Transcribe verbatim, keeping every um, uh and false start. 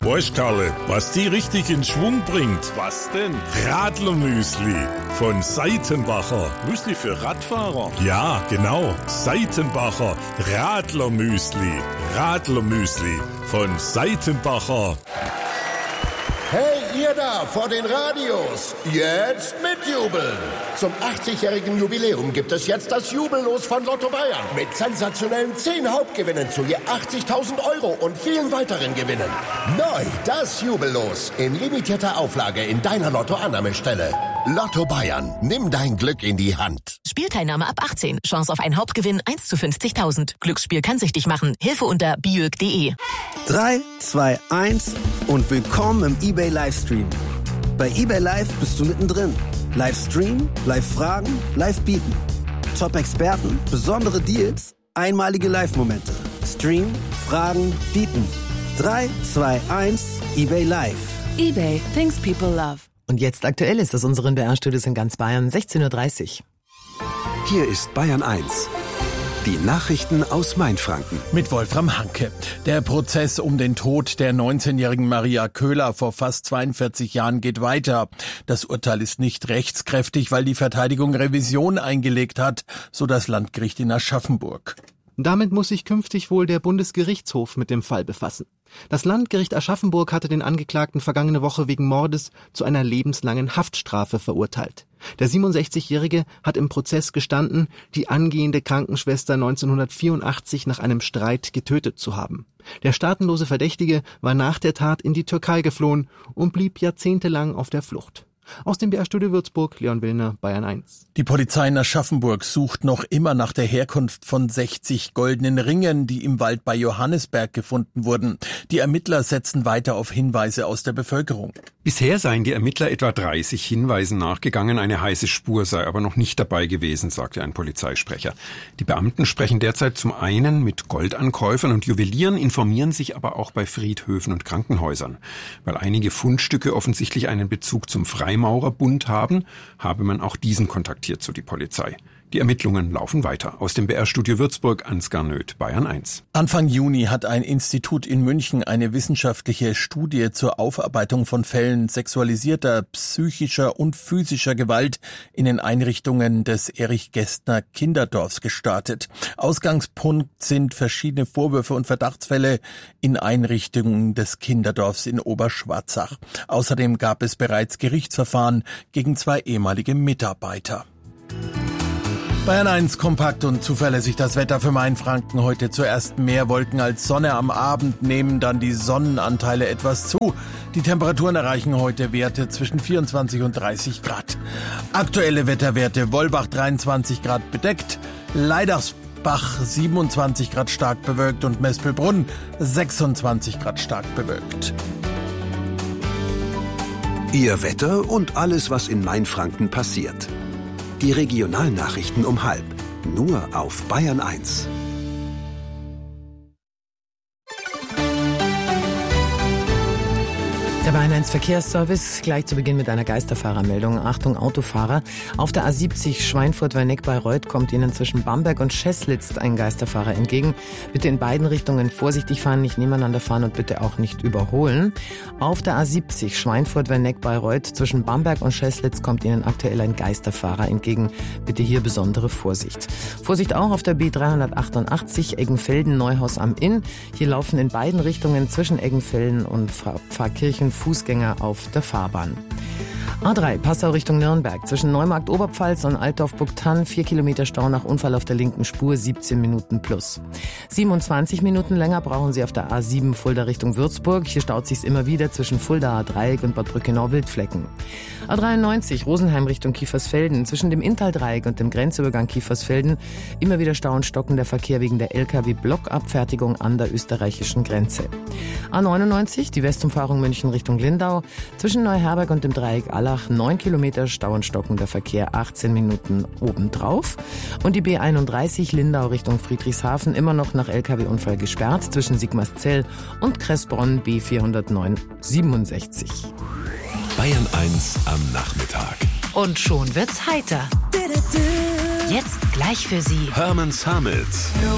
Weißt Karle, was die richtig in Schwung bringt? Was denn? Radlermüsli von Seitenbacher. Müsli für Radfahrer? Ja, genau. Seitenbacher Radlermüsli. Radlermüsli von Seitenbacher. Hey, ihr da vor den Radios, jetzt mitjubeln! Zum achtzigjährigen Jubiläum gibt es jetzt das Jubellos von Lotto Bayern mit sensationellen zehn Hauptgewinnen zu je achtzigtausend Euro und vielen weiteren Gewinnen. Neu das Jubellos in limitierter Auflage in deiner Lotto-Annahmestelle. Lotto Bayern, nimm dein Glück in die Hand. Spielteilnahme ab achtzehn. Chance auf einen Hauptgewinn eins zu fünfzigtausend. Glücksspiel kann süchtig machen. Hilfe unter biög punkt de. drei, zwei, eins und willkommen im eBay Livestream. Bei eBay Live bist du mittendrin. Livestream, Live-Fragen, Live-Bieten. Top-Experten, besondere Deals, einmalige Live-Momente. Stream, Fragen, Bieten. drei, zwei, eins, eBay Live. eBay, things people love. Und jetzt aktuell ist das unseren B R-Studios in ganz Bayern, sechzehn Uhr dreißig. Hier ist Bayern eins. Die Nachrichten aus Mainfranken. Mit Wolfram Hanke. Der Prozess um den Tod der neunzehnjährigen Maria Köhler vor fast zweiundvierzig Jahren geht weiter. Das Urteil ist nicht rechtskräftig, weil die Verteidigung Revision eingelegt hat, so das Landgericht in Aschaffenburg. Damit muss sich künftig wohl der Bundesgerichtshof mit dem Fall befassen. Das Landgericht Aschaffenburg hatte den Angeklagten vergangene Woche wegen Mordes zu einer lebenslangen Haftstrafe verurteilt. Der siebenundsechzigjährige hat im Prozess gestanden, die angehende Krankenschwester neunzehnhundertvierundachtzig nach einem Streit getötet zu haben. Der staatenlose Verdächtige war nach der Tat in die Türkei geflohen und blieb jahrzehntelang auf der Flucht. Aus dem B R-Studio Würzburg, Leon Willner, Bayern eins. Die Polizei in Aschaffenburg sucht noch immer nach der Herkunft von sechzig goldenen Ringen, die im Wald bei Johannisberg gefunden wurden. Die Ermittler setzen weiter auf Hinweise aus der Bevölkerung. Bisher seien die Ermittler etwa dreißig Hinweisen nachgegangen, eine heiße Spur sei aber noch nicht dabei gewesen, sagte ein Polizeisprecher. Die Beamten sprechen derzeit zum einen mit Goldankäufern und Juwelieren, informieren sich aber auch bei Friedhöfen und Krankenhäusern. Weil einige Fundstücke offensichtlich einen Bezug zum Freimaurerbund haben, habe man auch diesen kontaktiert, so die Polizei. Die Ermittlungen laufen weiter. Aus dem B R-Studio Würzburg, Ansgar Nöth, Bayern eins. Anfang Juni hat ein Institut in München eine wissenschaftliche Studie zur Aufarbeitung von Fällen sexualisierter, psychischer und physischer Gewalt in den Einrichtungen des Erich-Kästner Kinderdorfs gestartet. Ausgangspunkt sind verschiedene Vorwürfe und Verdachtsfälle in Einrichtungen des Kinderdorfs in Oberschwarzach. Außerdem gab es bereits Gerichtsverfahren gegen zwei ehemalige Mitarbeiter. Bayern eins, kompakt und zuverlässig das Wetter für Mainfranken. Heute zuerst mehr Wolken als Sonne. Am Abend nehmen dann die Sonnenanteile etwas zu. Die Temperaturen erreichen heute Werte zwischen vierundzwanzig und dreißig Grad. Aktuelle Wetterwerte: Wollbach dreiundzwanzig Grad bedeckt, Leidersbach siebenundzwanzig Grad stark bewölkt und Mespelbrunn sechsundzwanzig Grad stark bewölkt. Ihr Wetter und alles, was in Mainfranken passiert. Die Regionalnachrichten um halb. Nur auf Bayern eins. Der Bayern eins Verkehrsservice gleich zu Beginn mit einer Geisterfahrermeldung. Achtung Autofahrer. Auf der A siebzig Schweinfurt-Werneck-Bayreuth kommt Ihnen zwischen Bamberg und Scheßlitz ein Geisterfahrer entgegen. Bitte in beiden Richtungen vorsichtig fahren, nicht nebeneinander fahren und bitte auch nicht überholen. Auf der A siebzig Schweinfurt-Werneck-Bayreuth zwischen Bamberg und Scheßlitz kommt Ihnen aktuell ein Geisterfahrer entgegen. Bitte hier besondere Vorsicht. Vorsicht auch auf der B dreihundertachtundachtzig Eggenfelden-Neuhaus am Inn. Hier laufen in beiden Richtungen zwischen Eggenfelden und Pfarrkirchen Fußgänger auf der Fahrbahn. A drei, Passau Richtung Nürnberg. Zwischen Neumarkt Oberpfalz und Altdorf-Bucktann vier Kilometer Stau nach Unfall auf der linken Spur, siebzehn Minuten plus. siebenundzwanzig Minuten länger brauchen Sie auf der A sieben Fulda Richtung Würzburg. Hier staut sich's immer wieder zwischen Fulda Dreieck und Bad Brückenau-Wildflecken. A dreiundneunzig, Rosenheim Richtung Kiefersfelden. Zwischen dem Inntal-Dreieck und dem Grenzübergang Kiefersfelden immer wieder Stau und stockender Verkehr wegen der L K W-Blockabfertigung an der österreichischen Grenze. A neunundneunzig, die Westumfahrung München Richtung Lindau. Zwischen Neuherberg und dem Dreieck Allach neun Kilometer Stau und stockender Verkehr, achtzehn Minuten obendrauf. Und die B einunddreißig Lindau Richtung Friedrichshafen immer noch nach L K W-Unfall gesperrt zwischen Sigmarszell und Kressbronn B vierhundertneun siebenundsechzig. Bayern eins am Nachmittag. Und schon wird's heiter. Jetzt gleich für Sie Hermann Summit.